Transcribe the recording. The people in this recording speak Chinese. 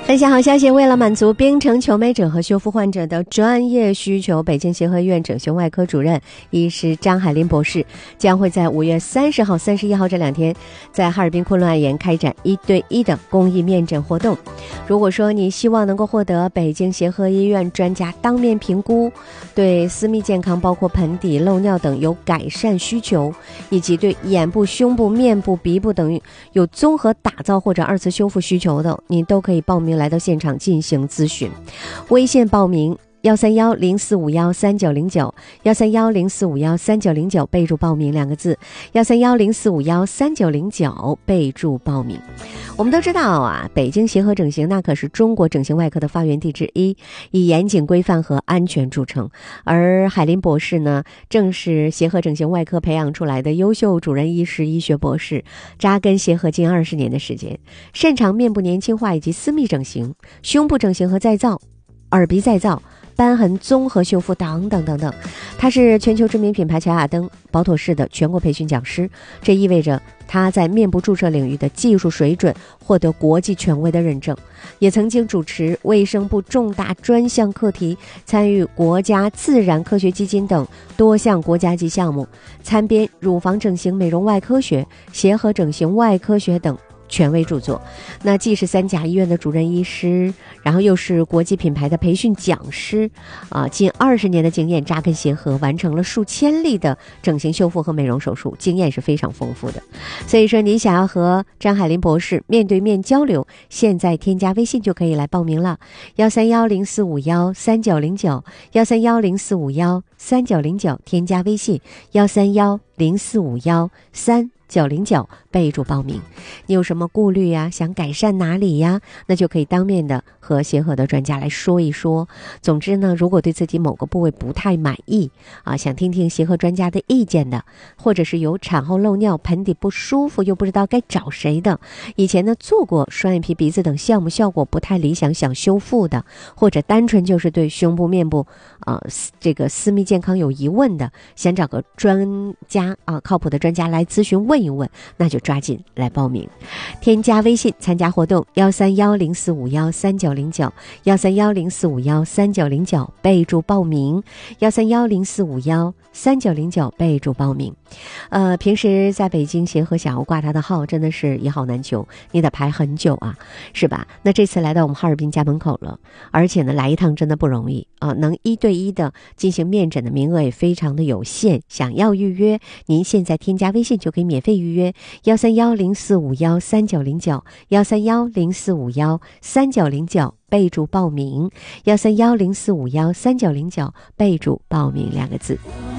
分享好消息，为了满足槟城求美者和修复患者的专业需求，北京协和医院整形外科主任医师张海林博士将会在5月30号、31号这2天在哈尔滨昆仑爱颜开展1对1的公益面诊活动。如果说你希望能够获得北京协和医院专家当面评估，对私密健康包括盆底、漏尿等有改善需求，以及对眼部、胸部、面部、鼻部等有综合打造或者2次修复需求的，你都可以报名来到现场进行咨询。微信报名13104513909，13104513909，备注报名2个字，13104513909，备注报名。我们都知道啊，北京协和整形那可是中国整形外科的发源地之一，以严谨规范和安全著称。而海林博士呢，正是协和整形外科培养出来的优秀主任医师、医学博士，扎根协和近20年的时间，擅长面部年轻化以及私密整形、胸部整形和再造、耳鼻再造、瘢痕综合修复等等等等。他是全球知名品牌乔雅登、宝妥适的全国培训讲师，这意味着他在面部注射领域的技术水准获得国际权威的认证，也曾经主持卫生部重大专项课题，参与国家自然科学基金等多项国家级项目，参编乳房整形美容外科学、协和整形外科学等权威著作。那既是3甲医院的主任医师，然后又是国际品牌的培训讲师近20年的经验，扎根协和，完成了数千例的整形修复和美容手术，经验是非常丰富的。所以说你想要和张海林博士面对面交流，现在添加微信就可以来报名了，13104513909，13104513909，添加微信13104513909，备注报名。你有什么顾虑呀？想改善哪里呀？那就可以当面的和协和的专家来说一说。总之呢，如果对自己某个部位不太满意想听听协和专家的意见的，或者是有产后漏尿、盆底不舒服又不知道该找谁的，以前呢做过双眼皮、鼻子等项目效果不太理想，想修复的，或者单纯就是对胸部、面部这个私密健康有疑问的，想找个专家靠谱的专家来咨询问一问，那就抓紧来报名。添加微信参加活动13104513909，13104513909，备注报名，13104513909，备注报名。平时在北京协和想要挂他的号真的是一号难求，你得排很久是吧？那这次来到我们哈尔滨家门口了，而且呢来一趟真的不容易能1对1的进行面诊的名额也非常的有限，想要预约您现在添加微信就可以免费预约13104513909，13104513909，备注报名，13104513909，备注报名2个字。